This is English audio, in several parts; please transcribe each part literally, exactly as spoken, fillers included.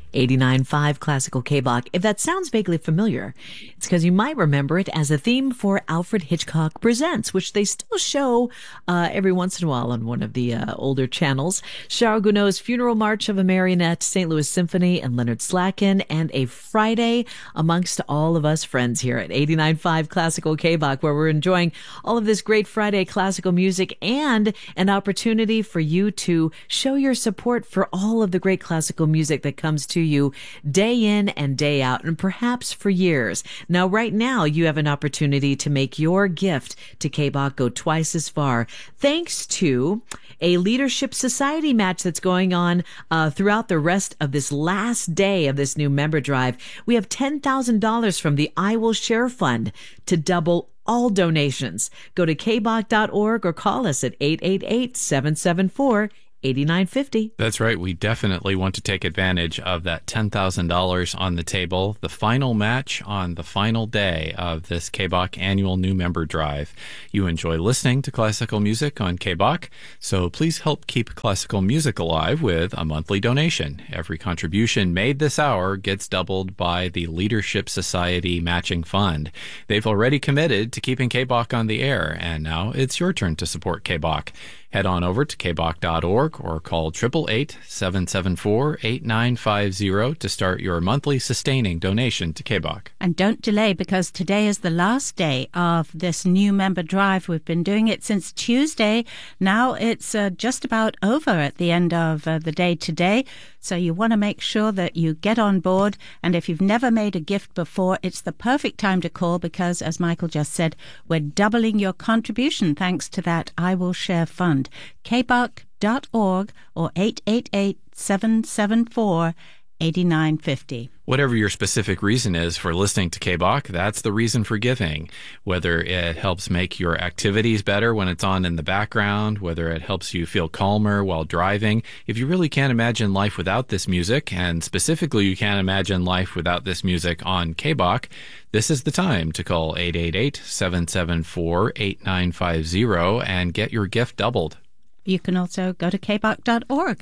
eighty-nine point five Classical K-Bach. If that sounds vaguely familiar, it's because you might remember it as a theme for Alfred Hitchcock Presents, which they still show uh, every once in a while on one of the uh, older channels. Charles Gounod's Funeral March of a Marionette, Saint Louis Symphony, and Leonard Slacken, and a Friday amongst all of us friends here at eighty-nine point five Classical K-Bach, where we're enjoying all of this great Friday classical music and an opportunity for you to show your support for all of the great classical music that comes to you day in and day out, and perhaps for years. Now, right now, you have an opportunity to make your gift to K-Bach go twice as far, thanks to a Leadership Society match that's going on uh, throughout the rest of this last day of this new member drive. We have ten thousand dollars from the I Will Share Fund to double all donations. Go to k bach dot org or call us at eight eight eight, seven seven four, eight nine five zero. That's right. We definitely want to take advantage of that ten thousand dollars on the table, the final match on the final day of this K-Bach annual new member drive. You enjoy listening to classical music on K-Bach, so please help keep classical music alive with a monthly donation. Every contribution made this hour gets doubled by the Leadership Society Matching Fund. They've already committed to keeping K-Bach on the air, and now it's your turn to support K-Bach. Head on over to k bach dot org or call eight eight eight, seven seven four, eight nine five zero to start your monthly sustaining donation to K-Bach. And don't delay, because today is the last day of this new member drive. We've been doing it since Tuesday. Now it's uh, just about over at the end of uh, the day today. So you want to make sure that you get on board. And if you've never made a gift before, it's the perfect time to call, because, as Michael just said, we're doubling your contribution thanks to that I Will Share Fund. k bach dot org or eight eight eight, seven seven four, eight nine five zero. Whatever your specific reason is for listening to K-Bach, that's the reason for giving. Whether it helps make your activities better when it's on in the background, whether it helps you feel calmer while driving. If you really can't imagine life without this music, and specifically you can't imagine life without this music on K-Bach, this is the time to call eight eight eight, seven seven four, eight nine five zero and get your gift doubled. You can also go to k bach dot org.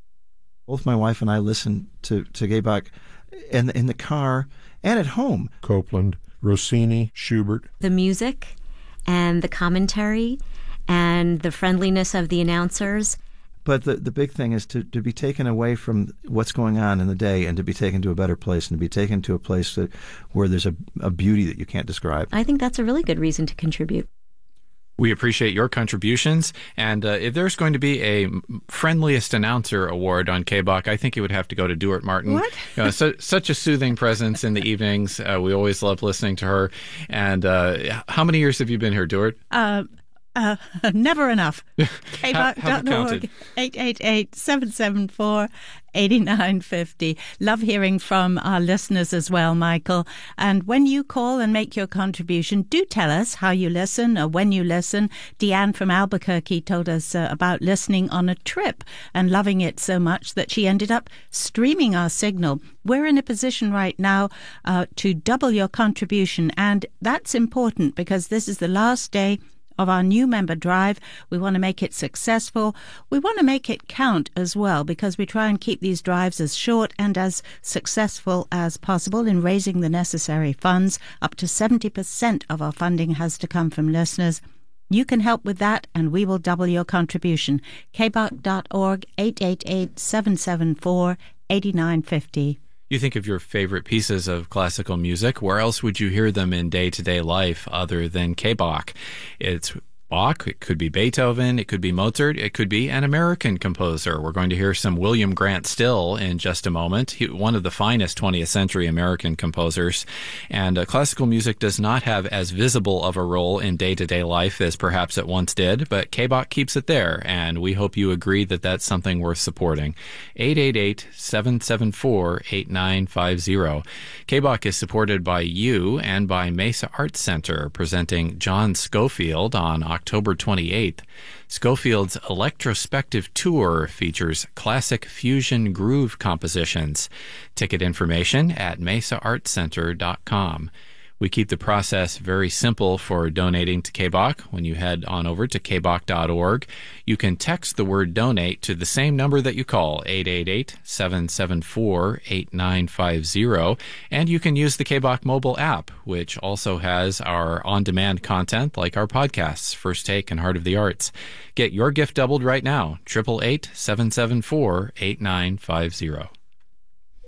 Both my wife and I listen to, to K-Bach in, in the car and at home. Copland, Rossini, Schubert. The music and the commentary and the friendliness of the announcers. But the, the big thing is to, to be taken away from what's going on in the day and to be taken to a better place and to be taken to a place that, where there's a, a beauty that you can't describe. I think that's a really good reason to contribute. We appreciate your contributions, and uh, if there's going to be a friendliest announcer award on K-Bach, I think it would have to go to Duart Martin. What? You know, so, such a soothing presence in the evenings. Uh, we always love listening to her. And uh, how many years have you been here, Duart? Uh, uh, never enough. k bach dot org, eight eight eight, seven seven four, eight nine five zero. Love hearing from our listeners as well, Michael. And when you call and make your contribution, do tell us how you listen or when you listen. Deanne from Albuquerque told us uh, about listening on a trip and loving it so much that she ended up streaming our signal. We're in a position right now uh, to double your contribution, and that's important because this is the last day of our new member drive. We want to make it successful. We want to make it count as well, because we try and keep these drives as short and as successful as possible in raising the necessary funds. Up to seventy percent of our funding has to come from listeners. You can help with that, and we will double your contribution. k bach dot org, eight eight eight, seven seven four, eight nine five zero. You think of your favorite pieces of classical music. Where else would you hear them in day-to-day life other than K-Bach? It's Bach, it could be Beethoven, it could be Mozart, it could be an American composer. We're going to hear some William Grant Still in just a moment, he, one of the finest twentieth century American composers. And uh, classical music does not have as visible of a role in day-to-day life as perhaps it once did, but K-Bach keeps it there, and we hope you agree that that's something worth supporting. eight eight eight, seven seven four, eight nine five zero. K-Bach is supported by you and by Mesa Arts Center, presenting John Scofield on October twenty-eighth. Scofield's Electrospective Tour features classic fusion groove compositions. Ticket information at mesa arts center dot com. We keep the process very simple for donating to K B O C. When you head on over to k b o c dot org, you can text the word donate to the same number that you call, eight eight eight, seven seven four, eight nine five zero, and you can use the K B O C mobile app, which also has our on-demand content like our podcasts, First Take and Heart of the Arts. Get your gift doubled right now, eight eight eight, seven seven four, eight nine five zero.